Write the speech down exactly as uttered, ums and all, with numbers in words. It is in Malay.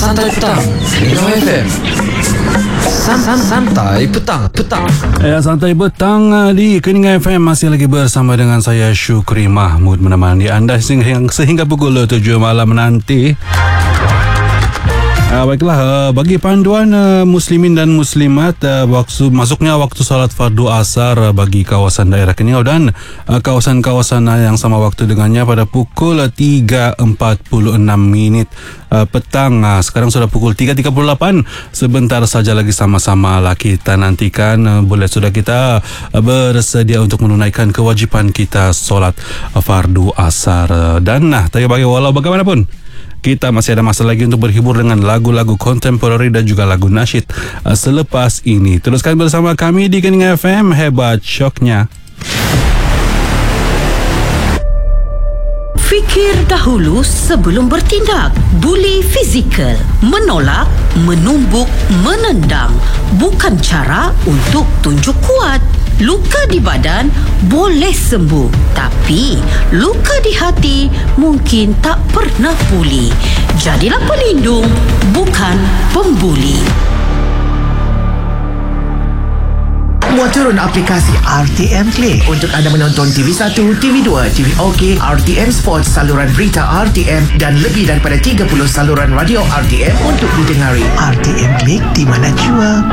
Santai petang Hero F M. San, san, santai petang petang. Ya, santai petang di Keningan F M masih lagi bersama dengan saya Syukri Mahmud menemani anda sehingga, sehingga pukul tujuh malam nanti. Uh, baiklah, uh, bagi panduan uh, muslimin dan muslimat, uh, waktu masuknya waktu salat fardu asar uh, bagi kawasan daerah Keningau dan uh, kawasan-kawasan uh, yang sama waktu dengannya pada pukul uh, tiga empat puluh enam minit uh, petang. Uh, sekarang sudah pukul tiga tiga puluh lapan. Sebentar saja lagi sama-sama lah kita nantikan uh, boleh sudah kita uh, bersedia untuk menunaikan kewajipan kita solat uh, fardu asar. Uh, dan nah, tapi bagi walau bagaimanapun, kita masih ada masa lagi untuk berhibur dengan lagu-lagu kontemporari dan juga lagu nasyid uh, selepas ini. Teruskan bersama kami di Keningan F M, hebat syoknya. Fikir dahulu sebelum bertindak. Buli fizikal, menolak, menumbuk, menendang bukan cara untuk tunjuk kuat. Luka di badan boleh sembuh, tapi luka di hati mungkin tak pernah pulih. Jadilah pelindung, bukan pembuli. Muat turun aplikasi R T M Play untuk anda menonton T V satu, T V dua, T V OK, R T M Sports, saluran berita R T M dan lebih daripada tiga puluh saluran radio R T M untuk didengari. R T M Play di mana jua.